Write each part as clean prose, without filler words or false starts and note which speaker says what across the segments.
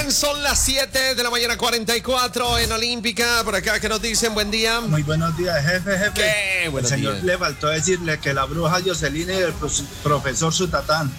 Speaker 1: bien, son las 7 de la mañana 44 en Olímpica. Por acá que nos dicen buen día.
Speaker 2: Muy buenos días, jefe.
Speaker 1: ¿Qué? Buenos
Speaker 2: el señor
Speaker 1: días.
Speaker 2: le faltó decirle que la bruja Jocelyn y el profesor Sutatán.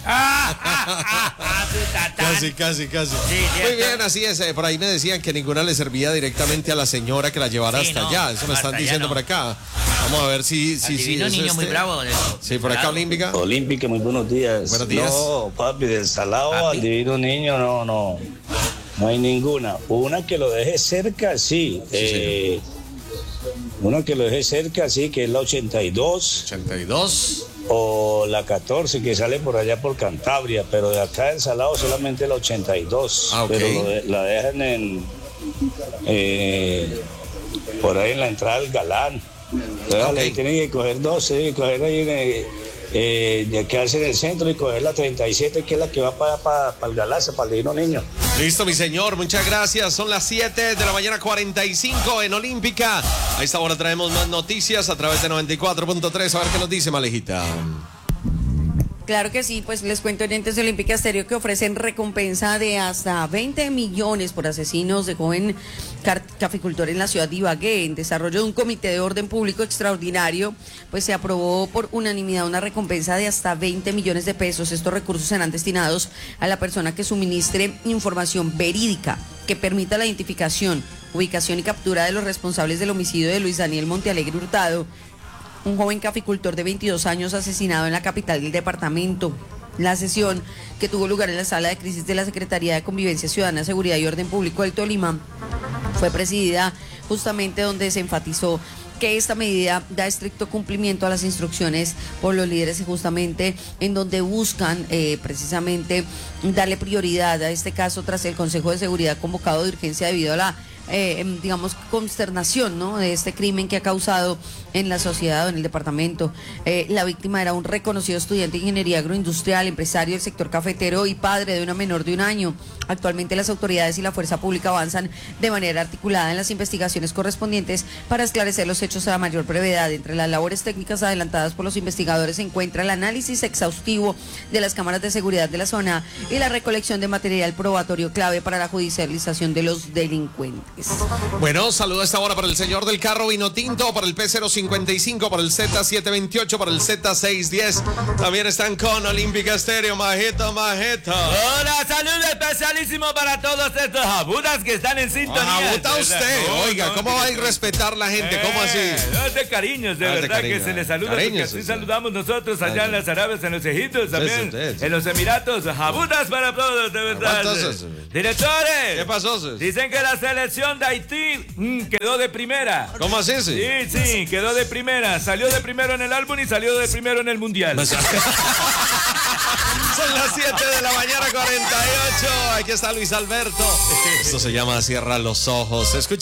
Speaker 1: Casi.
Speaker 3: Sí,
Speaker 1: Muy bien, así es. Por ahí me decían que ninguna le servía directamente a la señora que la llevara
Speaker 3: Sí,
Speaker 1: hasta
Speaker 3: no,
Speaker 1: allá. Eso me
Speaker 3: hasta
Speaker 1: están
Speaker 3: allá
Speaker 1: diciendo
Speaker 3: no.
Speaker 1: por acá. Vamos a ver si
Speaker 3: Adivino,
Speaker 1: es
Speaker 3: niño muy bravo.
Speaker 1: Sí, por acá Olímpica.
Speaker 4: Olímpica, muy buenos días.
Speaker 1: Buenos días.
Speaker 4: No, papi, del salado
Speaker 3: Papi.
Speaker 4: al divino niño, no hay ninguna. Una que lo deje cerca, sí. Una que lo deje cerca, sí, que es la 82.
Speaker 1: 82.
Speaker 4: O la 14, que sale por allá por Cantabria, pero de acá del salado solamente la 82.
Speaker 1: Ah, ok.
Speaker 4: Pero la dejan por ahí en la entrada del Galán. Entonces,
Speaker 1: Ok.
Speaker 4: tienen que coger 12, coger ahí de quedarse en el centro y coger la 37, que es la que va para el Galaza, para el divino niño.
Speaker 1: Listo, mi señor, muchas gracias. Son las 7 de la mañana 45 en Olímpica. A esta hora traemos más noticias a través de 94.3. A ver qué nos dice Malejita.
Speaker 5: Claro que sí, pues les cuento, oyentes de Olímpica Estéreo, que ofrecen recompensa de hasta 20 millones por asesinos de joven caficultor en la ciudad de Ibagué. En desarrollo de un comité de orden público extraordinario, pues se aprobó por unanimidad una recompensa de hasta 20 millones de pesos. Estos recursos serán destinados a la persona que suministre información verídica que permita la identificación, ubicación y captura de los responsables del homicidio de Luis Daniel Montealegre Hurtado, un joven caficultor de 22 años asesinado en la capital del departamento. La sesión, que tuvo lugar en la sala de crisis de la Secretaría de Convivencia Ciudadana, Seguridad y Orden Público del Tolima, fue presidida justamente donde se enfatizó que esta medida da estricto cumplimiento a las instrucciones por los líderes, justamente en donde buscan precisamente darle prioridad a este caso tras el Consejo de Seguridad convocado de urgencia debido a la consternación, ¿no?, de este crimen que ha causado en la sociedad o en el departamento. La víctima era un reconocido estudiante de ingeniería agroindustrial, empresario del sector cafetero y padre de una menor de 1 año. Actualmente las autoridades y la fuerza pública avanzan de manera articulada en las investigaciones correspondientes para esclarecer los hechos a la mayor brevedad. Entre las labores técnicas adelantadas por los investigadores se encuentra el análisis exhaustivo de las cámaras de seguridad de la zona y la recolección de material probatorio clave para la judicialización de los delincuentes.
Speaker 1: Bueno, saludo a esta hora para el señor del carro vino tinto, para el P055, para el Z728, para el Z610. También están con Olímpica Estéreo, Majeta.
Speaker 3: Hola, saludos especialísimo para todos estos jabutas que están en sintonía.
Speaker 1: Jabuta usted, oiga, ¿cómo va a irrespetar la gente? ¿Cómo así?
Speaker 3: De cariños, de
Speaker 1: Ah, de
Speaker 3: verdad
Speaker 1: cariño,
Speaker 3: que se les saluda,
Speaker 1: cariños,
Speaker 3: porque así
Speaker 1: sí.
Speaker 3: saludamos nosotros allá en las Arabias, en los Egiptos, también,
Speaker 1: sí.
Speaker 3: en los Emiratos. Jabutas para todos, de verdad.
Speaker 1: Entonces,
Speaker 3: Directores,
Speaker 1: ¿qué pasó, Cés?
Speaker 3: dicen que la selección de Haití quedó de primera.
Speaker 1: ¿Cómo así?
Speaker 3: Sí, quedó de primera. Salió de primero en el álbum y salió de primero en el mundial.
Speaker 1: Son las 7 de la mañana 48. Aquí está Luis Alberto. Esto se llama Cierra los ojos. Escucha.